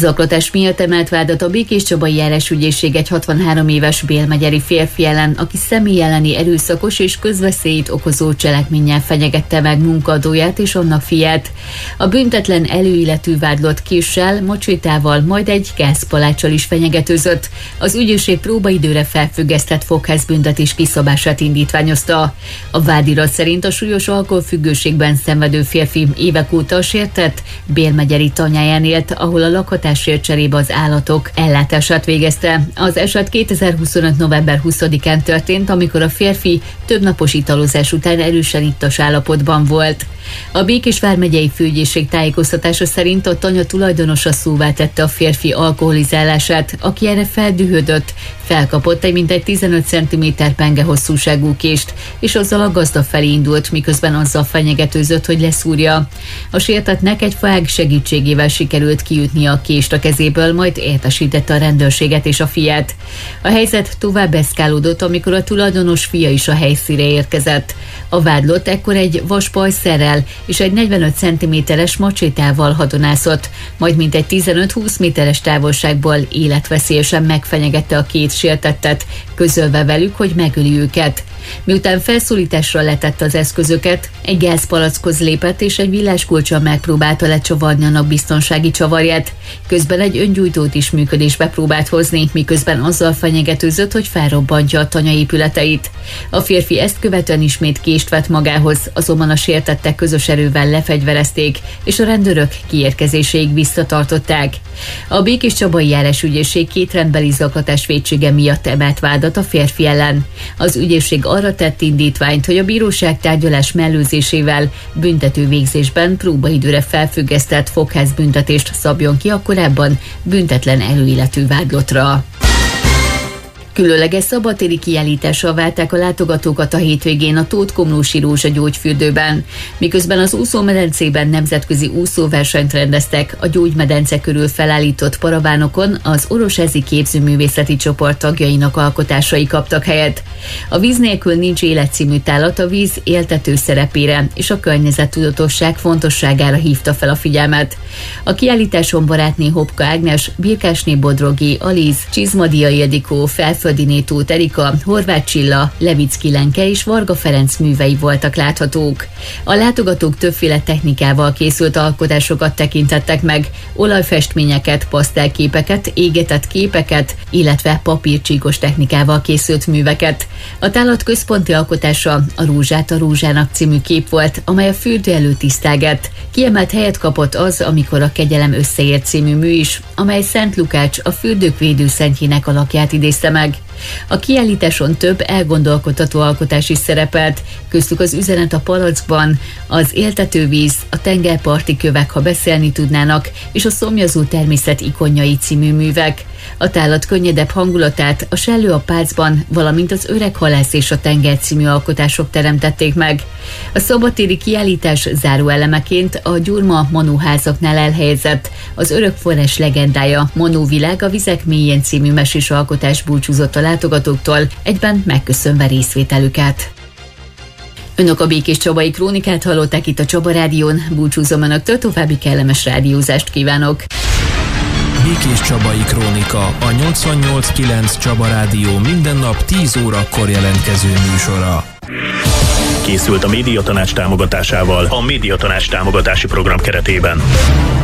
Zaklatás miatt emelt vádat a Békéscsabai Járásügyészség egy 63 éves bélmegyeri férfi ellen, aki személy elleni erőszakos és közveszélyt okozó cselekménnyel fenyegette meg munkaadóját és annak fiát. A büntetlen előéletű vádlott késsel, mocsétával, majd egy gázpaláccsal is fenyegetőzött. Az ügyészség próbaidőre felfüggesztett fogházbüntetés kiszabását indítványozta. A vádirat szerint a súlyos alkoholfüggőségben szenvedő férfi évek óta sértett bélmegyeri tanyáján élt, ahol a lakhatásért cserébe az állatok ellátását végezte. Az eset 2025. november 20-án történt, amikor a férfi többnapos italozás után erősen ittas állapotban volt. A Békés vármegyei főügyészség tájékoztatása szerint a tanya tulajdonosa szóvá tette a férfi alkoholizálását, aki erre feldühödött, felkapott egy mintegy 15 cm penge hosszúságú kést, és azzal a gazda felé indult, miközben azzal fenyegetőzött, hogy leszúrja. A sértettnek egy faág segítségével sikerült kiütni a kést a kezéből, majd értesítette a rendőrséget és a fiát. A helyzet tovább eszkálódott, amikor a tulajdonos fia is a helyszínre érkezett. A vádlott ekkor egy vaspajszerrel és egy 45 cm-es macsétával hadonászott, majd mintegy 15-20 méteres távolságból életveszélyesen megfenyegette a két sértettet, közölve velük, hogy megöli őket. Miután felszólításra letette az eszközöket, egy gázpalackhoz lépett és egy villáskulccsal megpróbálta lecsavarni annak biztonsági csavarját. Közben egy öngyújtót is működésbe próbált hozni, miközben azzal fenyegetőzött, hogy felrobbantja a tanya épületeit. A férfi ezt követően ismét kést vett magához, azonban a sértettek közös erővel lefegyverezték, és a rendőrök kiérkezéséig visszatartották. A Békéscsabai Járásügyészség 2 rendbeli zaklatás vétsége miatt emelt vádat a férfi ellen. Az ügyészség arra tett indítványt, hogy a bíróság tárgyalás mellőzésével büntető végzésben próbaidőre felfüggesztett fogházbüntetést szabjon ki a korábban büntetlen előéletű vádlottra. Különleges szabadtéri kiállítással várták a látogatókat a hétvégén a Tóth Komlósi Rózsa gyógyfürdőben. Miközben az úszómedencében nemzetközi úszóversenyt rendeztek, a gyógymedence körül felállított paravánokon az orosházi képzőművészeti csoport tagjainak alkotásai kaptak helyet. A víz nélkül nincs élet című tálat a víz éltető szerepére és a környezettudatosság fontosságára hívta fel a figyelmet. A kiállításon barátné Hopka Ágnes, Birkásné Bodrogi, Aliz, Csizmadia Ildikó, Felföldiné Tóth Erika, Horváth Csilla, Levicki Lenke és Varga Ferenc művei voltak láthatók. A látogatók többféle technikával készült alkotásokat tekintettek meg, olajfestményeket, pasztelképeket, égetett képeket, illetve papírcsíkos technikával készült műveket. A tálat központi alkotása a Rózsát a rózsának című kép volt, amely a fürdő előtt tisztelgett. Kiemelt helyet kapott az, amikor a Kegyelem összeért című mű is, amely Szent Lukács, a fürdők védőszentjének alakját idézte meg. A kiállításon több elgondolkodtató alkotás is szerepelt, köztük az Üzenet a palackban, az Éltetővíz, a Tengerparti kövek, ha beszélni tudnának, és a Szomjazó természet ikonjai című művek. A tálat könnyedebb hangulatát a Sellő a Pácban, valamint az Öreg halász és a tenger című alkotások teremtették meg. A szabadtéri kiállítás záróelemeként a Gyurma Manó házaknál elhelyezett az Örökforrás legendája Manó világ a vizek mélyén című mesés alkotás búcsúzott a látogatóktól, egyben megköszönve részvételüket. Önök a Békéscsabai Krónikát hallották itt a Csaba Rádión, búcsúzom önöktől, további kellemes rádiózást kívánok! Békéscsabai Krónika, a 88.9 Csaba Rádió minden nap 10 órakor jelentkező műsora. Készült a Médiatanács támogatásával a Médiatanács támogatási program keretében.